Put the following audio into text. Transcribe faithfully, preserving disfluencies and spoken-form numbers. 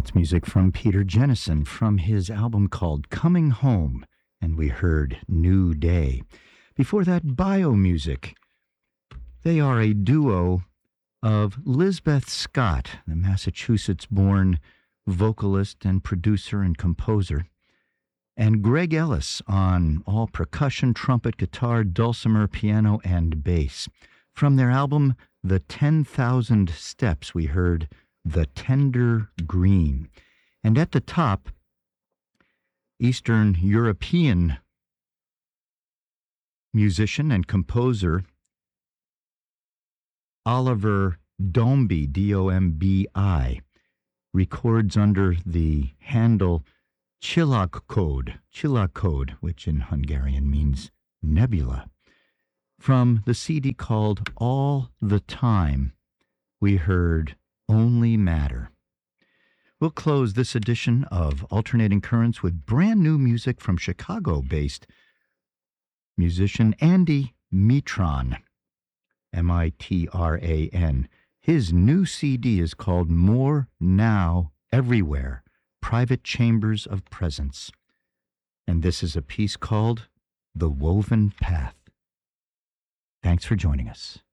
That's music from Peter Jennison from his album called Coming Home, and we heard New Day. Before that, Biomusic. They are a duo of Lisbeth Scott, the Massachusetts-born vocalist and producer and composer, and Greg Ellis on all percussion, trumpet, guitar, dulcimer, piano, and bass. From their album, The ten thousand Steps, we heard The Tender Green. And at the top, Eastern European musician and composer Oliver Dombi, D O M B I, records under the handle Csillag Code, Csillag Code, which in Hungarian means nebula. From the C D called All the Time, we heard Only Matter. We'll close this edition of Alternating Currents with brand new music from Chicago-based musician Andy Mitran, M I T R A N. His new C D is called More Now Everywhere, Private Chambers of Presence. And this is a piece called The Woven Path. Thanks for joining us.